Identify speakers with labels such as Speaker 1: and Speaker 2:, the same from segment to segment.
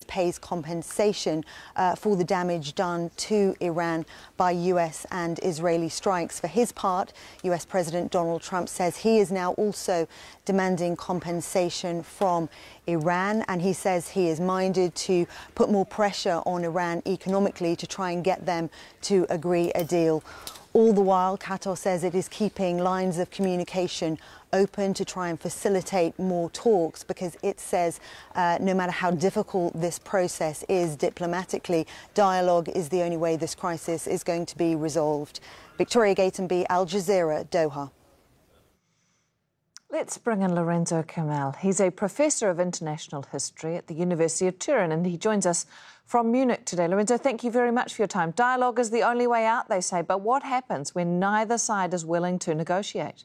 Speaker 1: pays compensation for the damage done to Iran by US and Israeli strikes. For his part, US President Donald Trump says he is now also demanding compensation from Iran, and he says he is minded to put more pressure on Iran economically to try and get them to agree a deal. All the while, Qatar says it is keeping lines of communication open to try and facilitate more talks, because it says no matter how difficult this process is diplomatically, dialogue is the only way this crisis is going to be resolved. Victoria Gatenby, Al Jazeera, Doha.
Speaker 2: Let's bring in Lorenzo Camel. He's a professor of international history at the University of Turin, and he joins us from Munich today. Lorenzo, thank you very much for your time. Dialogue is the only way out, they say, but what happens when neither side is willing to negotiate?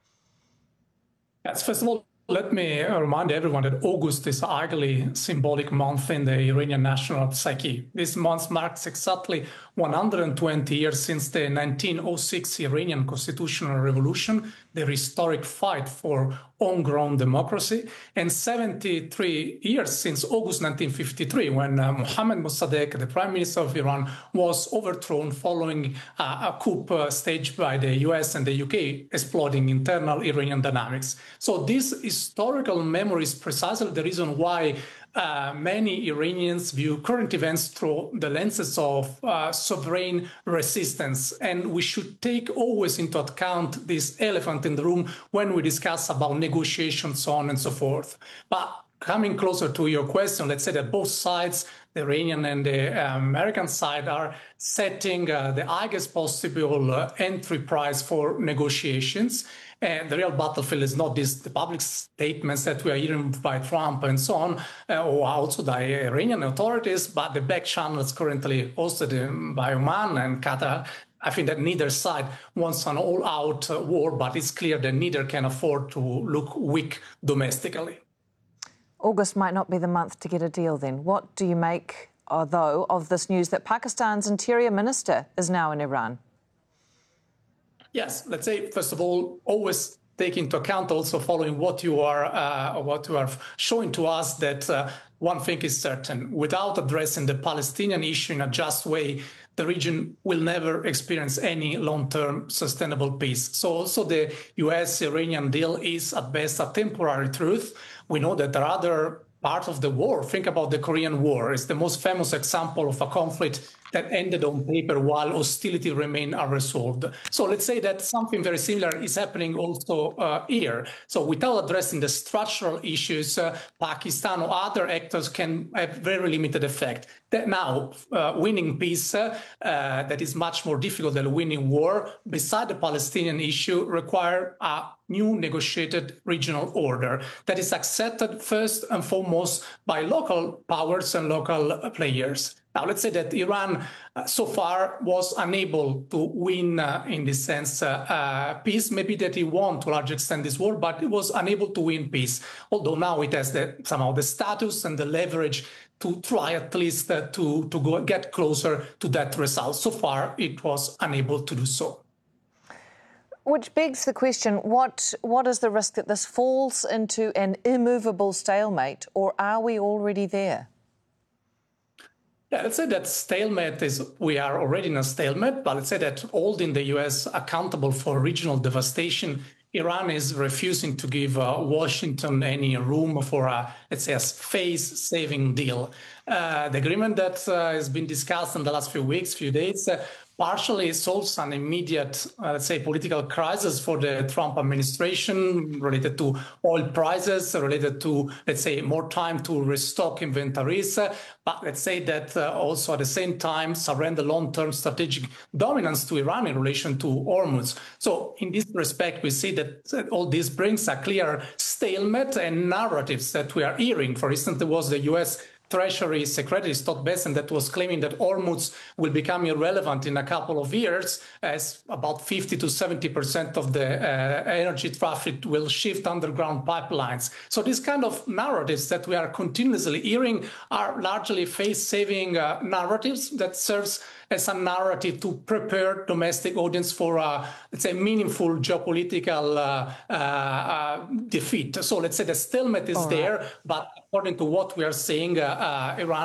Speaker 3: Yes, first of all, let me remind everyone that August is an arguably symbolic month in the Iranian national psyche. This month marks exactly 120 years since the 1906 Iranian constitutional revolution, the historic fight for homegrown democracy, and 73 years since August 1953, when Mohammad Mossadegh, the Prime Minister of Iran, was overthrown following a coup staged by the US and the UK, exploiting internal Iranian dynamics. So this historical memory is precisely the reason why many Iranians view current events through the lenses of sovereign resistance. And we should take always into account this elephant in the room when we discuss about negotiations, so on and so forth. But coming closer to your question, let's say that both sides, the Iranian and the American side, are setting the highest possible entry price for negotiations. And the real battlefield is not the public statements that we are hearing by Trump and so on, or also the Iranian authorities, but the back channels currently hosted by Oman and Qatar. I think that neither side wants an all-out war, but it's clear that neither can afford to look weak domestically.
Speaker 2: August might not be the month to get a deal then. What do you make, though, of this news that Pakistan's Interior Minister is now in Iran?
Speaker 3: Yes, let's say, first of all, always take into account, also following what you are showing to us, that one thing is certain: without addressing the Palestinian issue in a just way, the region will never experience any long-term sustainable peace. So also the US-Iranian deal is at best a temporary truth. We know that there are other parts of the war. Think about the Korean War. It's the most famous example of a conflict that ended on paper while hostility remained unresolved. So let's say that something very similar is happening also here. So without addressing the structural issues, Pakistan or other actors can have very limited effect. That now, winning peace, that is much more difficult than winning war, beside the Palestinian issue, require a new negotiated regional order that is accepted first and foremost by local powers and local players. Now, let's say that Iran so far was unable to win, in this sense, peace. Maybe that it won to a large extent this war, but it was unable to win peace. Although now it has somehow the status and the leverage to try at least to get closer to that result. So far, it was unable to do so.
Speaker 2: Which begs the question, what is the risk that this falls into an immovable stalemate, or are we already there?
Speaker 3: Yeah, let's say that stalemate we are already in a stalemate, but let's say that holding the US accountable for regional devastation, Iran is refusing to give Washington any room for let's say, a face-saving deal. The agreement that has been discussed in the last few days, partially solves an immediate, let's say, political crisis for the Trump administration related to oil prices, related to, let's say, more time to restock inventories. But let's say that also at the same time surrender long-term strategic dominance to Iran in relation to Hormuz. So in this respect, we see that all this brings a clear stalemate and narratives that we are hearing. For instance, there was the U.S. Treasury Secretary Scott Bessent that was claiming that Hormuz will become irrelevant in a couple of years, as about 50 to 70% of the energy traffic will shift underground pipelines. So these kind of narratives that we are continuously hearing are largely face-saving narratives that serves as a narrative to prepare domestic audience for, let's say, meaningful geopolitical defeat. So let's say the stalemate is there, but according to what we are seeing, Iran